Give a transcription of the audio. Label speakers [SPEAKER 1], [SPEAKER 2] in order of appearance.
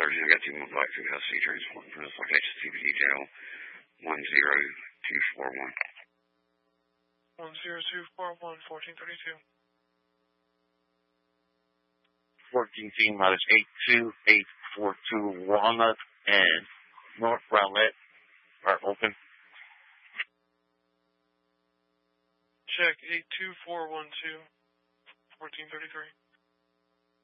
[SPEAKER 1] Jersey. I got two more Blackfoot Custody transporting for this location, CPD jail, 10241.
[SPEAKER 2] 10241, 1432.
[SPEAKER 3] 14 team minus 82842 Walnut and North Rowlett are open.
[SPEAKER 2] Check 82412, 1433.